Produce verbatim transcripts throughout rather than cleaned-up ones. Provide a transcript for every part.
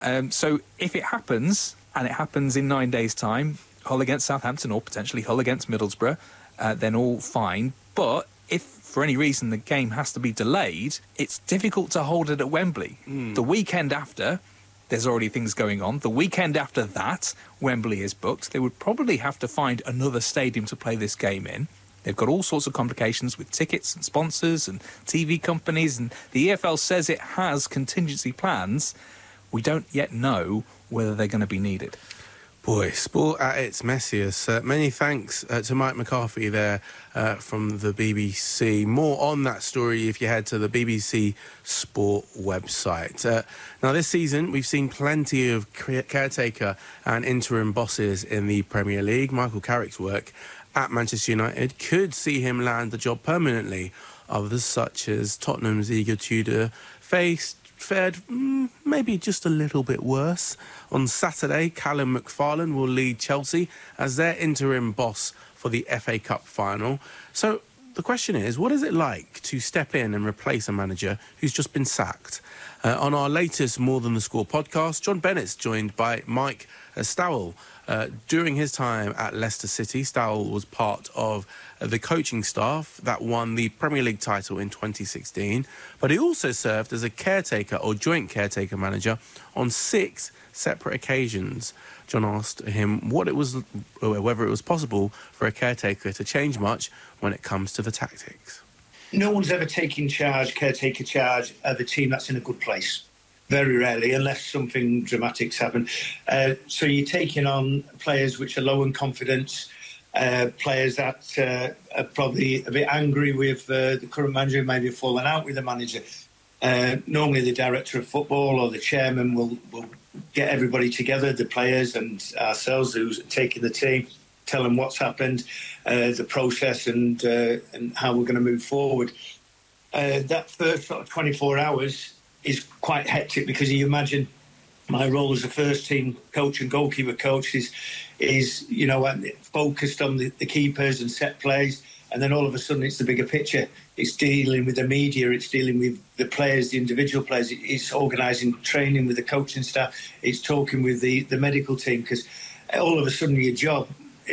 Um, so if it happens, and it happens in nine days' time, Hull against Southampton or potentially Hull against Middlesbrough, uh, then all fine. But if for any reason the game has to be delayed, it's difficult to hold it at Wembley. Mm. The weekend after, there's already things going on. The weekend after that, Wembley is booked. They would probably have to find another stadium to play this game in. They've got all sorts of complications with tickets and sponsors and T V companies, and the E F L says it has contingency plans. We don't yet know whether they're going to be needed. Boy, sport at its messiest. Uh, many thanks uh, to Mike McCarthy there uh, from the B B C. More on that story if you head to the B B C Sport website. Uh, now, this season, we've seen plenty of caretaker and interim bosses in the Premier League. Michael Carrick's work at Manchester United could see him land the job permanently. Others, such as Tottenham's Igor Tudor, faced fared mm, maybe just a little bit worse. On Saturday, Callum McFarlane will lead Chelsea as their interim boss for the F A Cup final. So the question is, what is it like to step in and replace a manager who's just been sacked? Uh, on our latest More Than The Score podcast, John Bennett's joined by Mike uh, Stowell. Uh, during his time at Leicester City, Stowell was part of uh, the coaching staff that won the Premier League title in twenty sixteen, but he also served as a caretaker or joint caretaker manager on six separate occasions. John asked him what it was, or whether it was possible for a caretaker to change much when it comes to the tactics. No one's ever taken charge, caretaker charge, of a team that's in a good place. Very rarely, unless something dramatic's happened. Uh, so you're taking on players which are low in confidence, uh, players that uh, are probably a bit angry with uh, the current manager, maybe fallen out with the manager. Uh, normally the director of football or the chairman will, will get everybody together, the players and ourselves who's taking the team, tell them what's happened, uh, the process and, uh, and how we're going to move forward. Uh, that first sort of twenty-four hours is quite hectic because you imagine my role as a first team coach and goalkeeper coach is, is you know, focused on the, the keepers and set plays, and then all of a sudden it's the bigger picture. It's dealing with the media, it's dealing with the players, the individual players, it's organising training with the coaching staff, it's talking with the, the medical team, because all of a sudden your job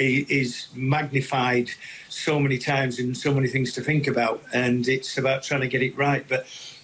is magnified so many times and so many things to think about, and it's about trying to get it right. But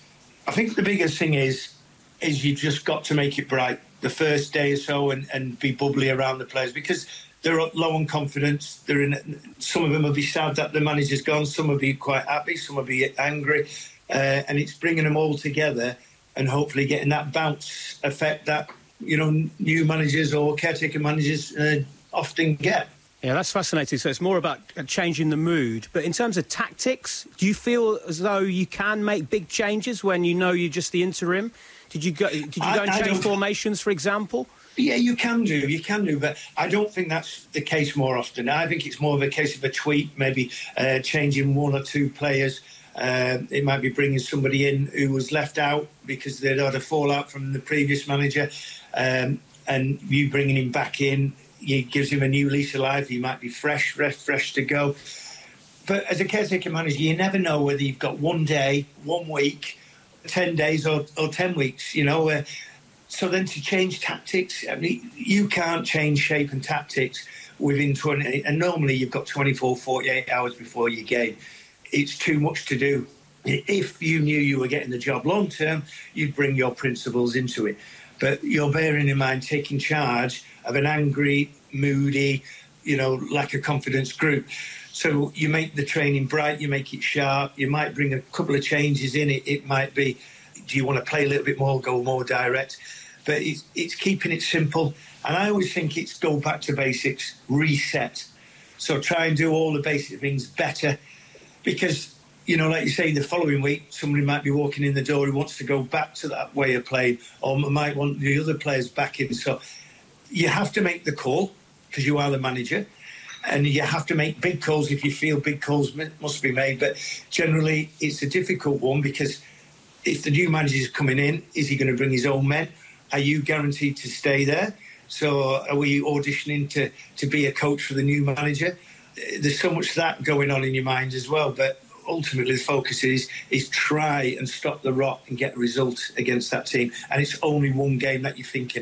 I think the biggest thing is is you just got to make it bright the first day or so and, and be bubbly around the players, because they're low on confidence. They're in. Some of them will be sad that the manager's gone. Some will be quite happy. Some will be angry, uh, and it's bringing them all together and hopefully getting that bounce effect that you know new managers or caretaker managers uh, often get. Yeah, that's fascinating. So it's more about changing the mood. But in terms of tactics, do you feel as though you can make big changes when you know you're just the interim? Did you go? Did you go I, and change formations, for example? Yeah, you can do, you can do, but I don't think that's the case more often. I think it's more of a case of a tweak, maybe uh, changing one or two players. Uh, it might be bringing somebody in who was left out because they'd had a fallout from the previous manager, um, and you bringing him back in, it gives him a new lease of life. He might be fresh, fresh, fresh to go. But as a caretaker manager, you never know whether you've got one day, one week, ten days or, or ten weeks, you know. Uh, so then to change tactics, I mean, you can't change shape and tactics within twenty, and normally you've got twenty-four, forty-eight hours before your game. It's too much to do. If you knew you were getting the job long term, you'd bring your principles into it. But you're bearing in mind taking charge of an angry, moody, you know, lack of confidence group. So you make the training bright, you make it sharp, you might bring a couple of changes in it. It might be, do you want to play a little bit more, go more direct? But it's, it's keeping it simple. And I always think it's go back to basics, reset. So try and do all the basic things better. Because, you know, like you say, the following week, somebody might be walking in the door who wants to go back to that way of playing, or might want the other players back in. So you have to make the call, because you are the manager, and you have to make big calls if you feel big calls must be made. But generally, it's a difficult one, because if the new manager is coming in, is he going to bring his own men? Are you guaranteed to stay there? So are we auditioning to, to be a coach for the new manager? There's so much of that going on in your mind as well. But ultimately the focus is is try and stop the rot and get a result against that team. And it's only one game that you're thinking